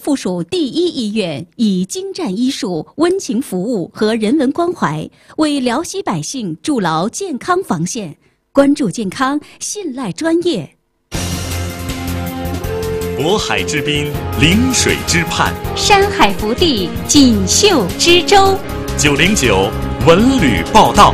附属第一医院以精湛医术、温情服务和人文关怀，为辽西百姓筑牢健康防线。关注健康，信赖专业。 渤海之滨，临水之畔， 山海福地，锦绣之州。 909文旅报道。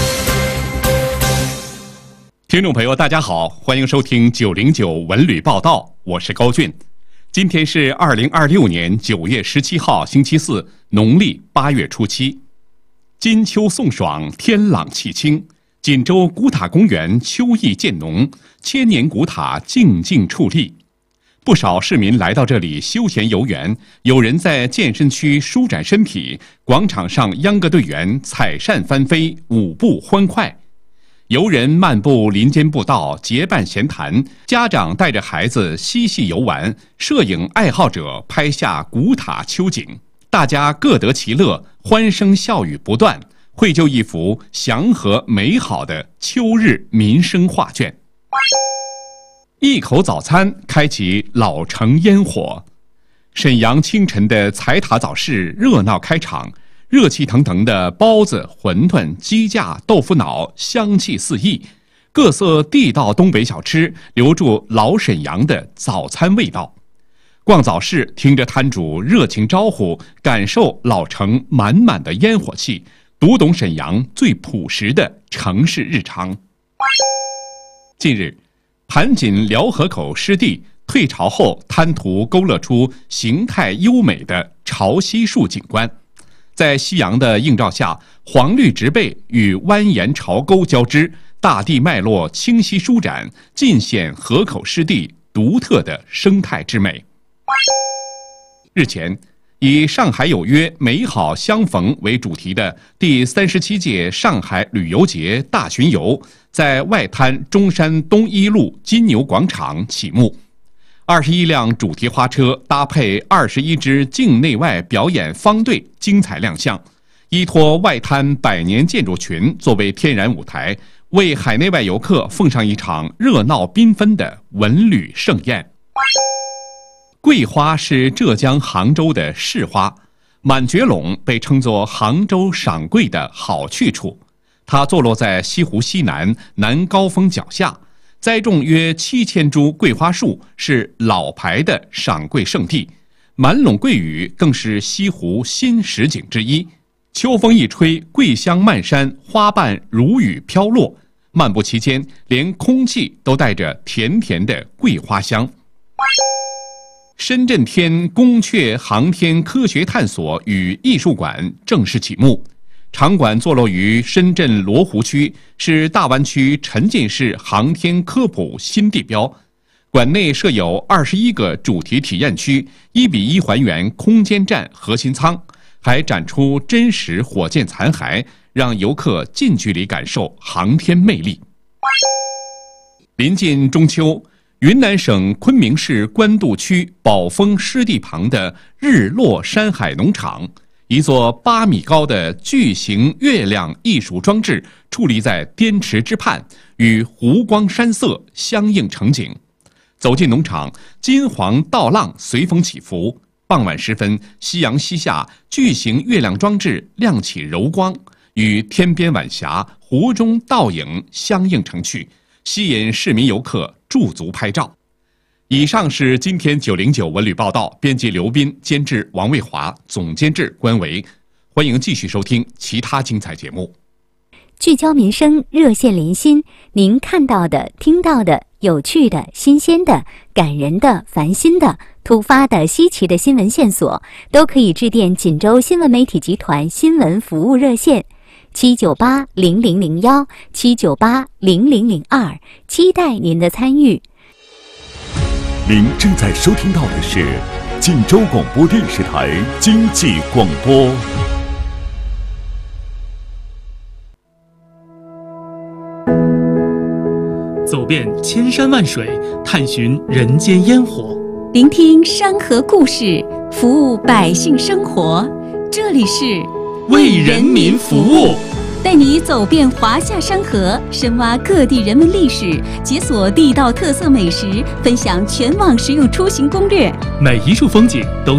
听众朋友，大家好，欢迎收听909文旅报道，我是高俊。今天是2026年9月17号，星期四，农历8月初7。金秋送爽，天朗气清。锦州古塔公园秋意渐浓，千年古塔静静矗立。不少市民来到这里休闲游园，有人在健身区舒展身体，广场上秧歌队员采扇翻飞，舞步欢快。游人漫步林间步道，结伴闲谈；家长带着孩子嬉戏游玩，摄影爱好者拍下古塔秋景，大家各得其乐，欢声笑语不断，绘就一幅祥和美好的秋日民生画卷。一口早餐开启老城烟火，沈阳清晨的财塔早市热闹开场。热气腾腾的包子、馄饨、鸡架、豆腐脑，香气四溢。各色地道东北小吃留住老沈阳的早餐味道。逛早市，听着摊主热情招呼，感受老城满满的烟火气，读懂沈阳最朴实的城市日常。近日，盘锦辽河口湿地退潮后，滩涂勾勒出形态优美的潮汐树景观。在夕阳的映照下，黄绿植被与蜿蜒潮沟交织，大地脉络清晰舒展，尽显河口湿地独特的生态之美。日前，以上海有约美好相逢为主题的第37届上海旅游节大巡游在外滩中山东一路金牛广场启幕。21辆主题花车搭配21支境内外表演方队精彩亮相，依托外滩百年建筑群作为天然舞台，为海内外游客奉上一场热闹缤纷的文旅盛宴。桂花是浙江杭州的市花，满觉陇被称作杭州赏桂的好去处，它坐落在西湖西南南高峰脚下，栽种约7000株桂花树，是老牌的赏桂圣地。满陇桂屿更是西湖新实景之一。秋风一吹，桂香漫山，花瓣如雨飘落。漫步期间，连空气都带着甜甜的桂花香。深圳天宫阙航天科学探索与艺术馆正式启幕。场馆坐落于深圳罗湖区，是大湾区沉浸式航天科普新地标。馆内设有21个主题体验区，1:1还原空间站核心舱，还展出真实火箭残骸，让游客近距离感受航天魅力。临近中秋，云南省昆明市官渡区宝丰湿地旁的日落山海农场，一座8米高的巨型月亮艺术装置矗立在滇池之畔，与湖光山色相映成景。走进农场，金黄稻浪随风起伏。傍晚时分，夕阳西下，巨型月亮装置亮起柔光，与天边晚霞、湖中倒影相映成趣，吸引市民游客驻足拍照。以上是今天909文旅报道，编辑刘斌，监制王卫华，总监制关维。欢迎继续收听其他精彩节目。 聚焦民生，热线连心，您看到的、听到的、有趣的、新鲜的、感人的、烦心的、突发的、稀奇的新闻线索，都可以致电锦州新闻媒体集团新闻服务热线7980001 7980002，期待您的参与。 您正在收听到的是锦州广播电视台经济广播。 走遍千山万水，探寻人间烟火， 聆听山河故事，服务百姓生活。这里是为人民服务。 带你走遍华夏山河，深挖各地人文历史，解锁地道特色美食，分享全网实用出行攻略。 每一处风景都